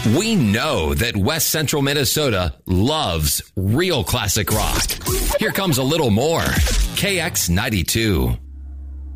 We know that West Central Minnesota loves real classic rock. Here comes a little more. KX92.